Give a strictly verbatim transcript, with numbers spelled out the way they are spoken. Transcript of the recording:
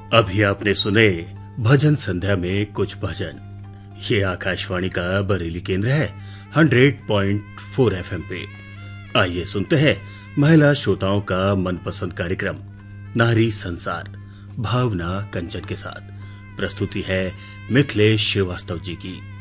अभी आपने सुने भजन संध्या में कुछ भजन। ये आकाशवाणी का बरेली केंद्र है हंड्रेड पॉइंट फोर एफएम पे। आइए सुनते हैं महिला श्रोताओं का मनपसंद कार्यक्रम नारी संसार भावना कंचन के साथ। प्रस्तुति है मिथिलेश श्रीवास्तव जी की।